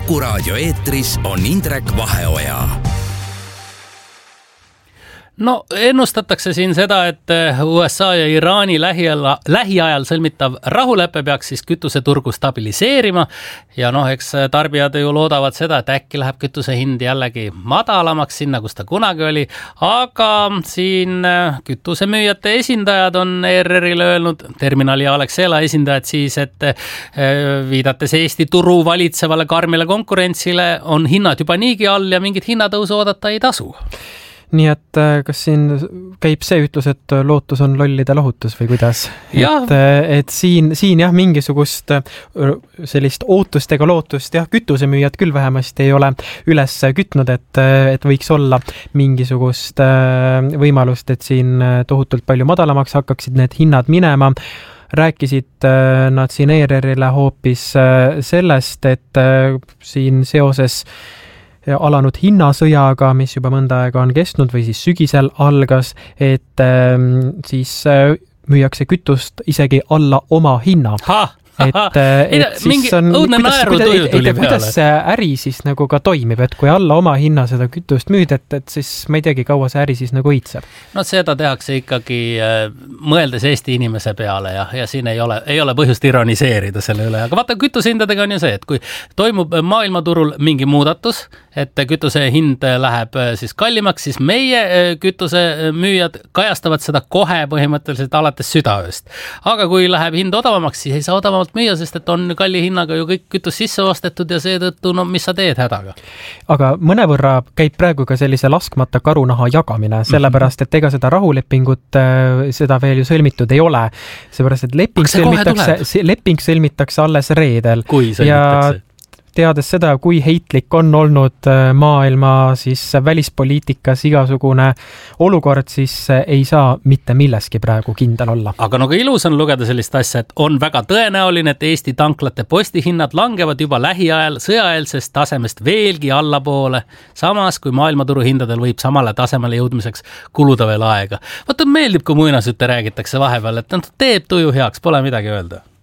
Kuku raadio eetris on Indrek Vaheoja. No ennustatakse siin seda, et USA ja Iraani lähiajal sõlmitav rahulepe peaks siis kütuseturgu stabiliseerima ja eks tarbijad ju loodavad seda, et äkki läheb kütuse hind jällegi madalamaks sinna, kus ta kunagi oli, aga siin kütusemüüjate esindajad on ERR-ile öelnud, Terminali ja Alexela esindajad siis, et viidates Eesti turu valitsevale karmile konkurentsile on hinnad juba niigi all ja mingit hinnatõusu oodata ei tasu. Nii et kas siin käib see ütlus, et lootus on lollide lohutus või kuidas? Et siin jah, mingisugust sellist ootust ega lootust kütusemüüjad küll vähemasti ei ole üles kütnud, et võiks olla mingisugust võimalust, et siin tohutult palju madalamaks hakkaksid need hinnad minema. Rääkisid nad siin ERR-ile hoopis sellest, et siin seoses alanud hinnasõjaga, mis juba mõnda aega on kestnud või siis sügisel algas, et siis müüakse kütust isegi alla oma hinna. Mingi õudne naerutuju tuli peale. Kuidas see äri siis nagu ka toimib, et kui alla oma hinna seda kütust müüd, et siis ma ei teagi, kaua see äri siis nagu õitseb? No seda tehakse ikkagi mõeldes Eesti inimese peale ja siin ei ole põhjust ironiseerida selle üle. Aga vaata, kütusehindadega on ju see, et kui toimub maailmaturul mingi muudatus, et kütuse hind läheb siis kallimaks, siis meie kütusemüüjad kajastavad seda kohe põhimõtteliselt alates südaööst. Aga kui läheb hind odavamaks, siis ei saa odavamalt müüa, sest et on kalli hinnaga ju kõik kütus sisse ostetud ja seetõttu, mis sa teed hädaga? Aga mõnevõrra käib praegu ka sellise laskmata karunaha jagamine, sellepärast, et ega seda rahulepingut seda veel ju sõlmitud ei ole. Seepärast, et leping sõlmitakse alles reedel. Kui sõlmitakse? Teades seda, kui heitlik on olnud maailma siis välispoliitikas igasugune olukord, siis ei saa mitte milleski praegu kindel olla. Aga nagu ilus on lugeda sellist asja, et on väga tõenäoline, et Eesti tanklate postihinnad langevad juba lähiajal sõjaeelsest tasemest veelgi allapoole, samas kui maailmaturu hindadel võib samale tasemele jõudmiseks kuluda veel aega. Vaata, meeldib, kui muinasjutte räägitakse vahepeal, et teeb tuju heaks, pole midagi öelda.